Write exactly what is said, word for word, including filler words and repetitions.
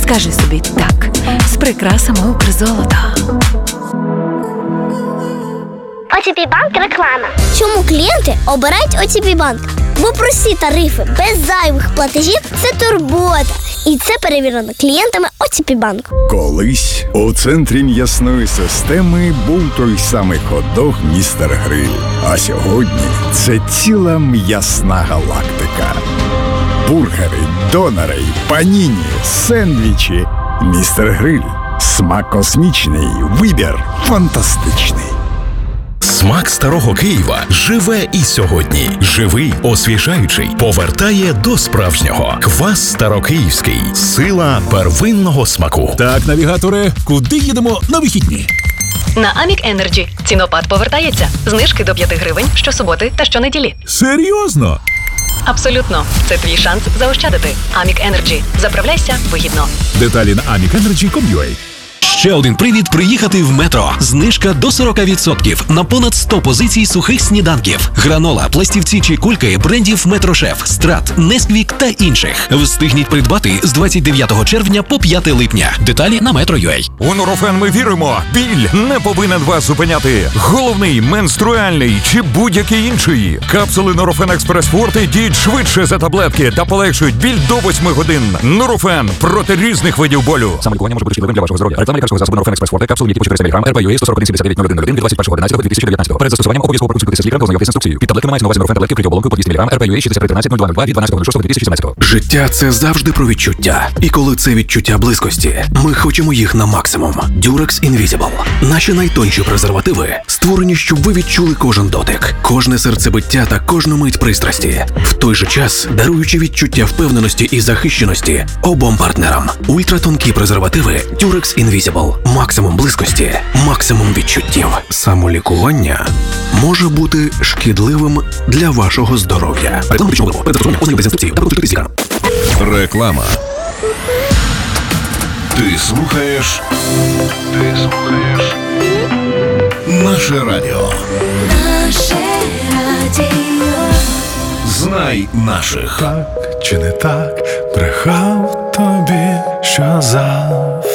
Скажи собі так з прикрасами Укрзолота. о те пі Банк реклама. Чому клієнти обирають о те пі Банк? Бо прості тарифи, без зайвих платежів – це турбота. І це перевірено клієнтами о те пі Банк. Колись у центрі м'ясної системи був той самий хот-дог «Містер Гриль». А сьогодні це ціла м'ясна галактика. Бургери, донори, паніні, сендвічі. «Містер Гриль». Смак космічний, вибір фантастичний. Смак старого Києва живе і сьогодні. Живий, освіжаючий, повертає до справжнього. Квас старокиївський. Сила первинного смаку. Так, навігаторе, куди їдемо на вихідні? На Амік Енерджі. Цінопад повертається. Знижки до п'яти гривень щосуботи та щонеділі. Серйозно? Абсолютно. Це твій шанс заощадити. Амік Енерджі. Заправляйся вигідно. Деталі на амік енерджі крапка ком крапка ю а. Ще один привід приїхати в Метро. Знижка до сорок відсотків на понад сто позицій сухих сніданків. Гранола, пластівці чи кульки брендів Метрошеф, Страт, Несквік та інших. Встигніть придбати з двадцять дев'ятого червня по п'яте липня. Деталі на метро крапка ю а. У Нурофен ми віримо. Біль не повинен вас зупиняти. Головний, менструальний чи будь-який інший. Капсули Нурофен Експрес Форте діють швидше за таблетки та полегшують біль до восьми годин. Нурофен проти різних видів болю. Самолікування може бути шкідливим для вашого здоров'я. Реклама лікарського засобу Нурофен Експрес Форте, капсули, які по чотириста міліграм, ар пі ю ей сто сорок один сімдесят дев'ять нуль один нуль один від двадцять першого одинадцятого дві тисячі дев'ятнадцятого. Перед застосуванням обов'язково проконсультуйтеся з лікарем та ознайомтесь з інструкцією. Під таблетками мається на увазі Нурофен таблетки вкриті оболонкою по двісті міліграм, ар пі ю ей шістдесят три тринадцять нуль два нуль два від дванадцятого шостого дві тисячі сімнадцятого. Життя – це завжди про відчуття. І коли це відчуття близькості, ми хочемо їх на максимум. Durex Invisible. Наші найтонші презервативи створені, щоб ви відчули кожен дотик, кожне серцебиття та кожну мить пристрасті. В той же час даруючи відчуття впевненості і захищеності обом партнерам. Ультратонкі презервативи Durex Invisible. Максимум близькості, максимум відчуттів. Самолікування може бути шкідливим для вашого здоров'я. Реклама медичного виробу. Перед застосуванням ознайомтесь з інструкцією та проконсультуйтесь з лікарем. Реклама. Ти слухаєш. Ти слухаєш. Наше радіо. Наше радіо. Знай наших. Так чи не так, брехав тобі, що завтра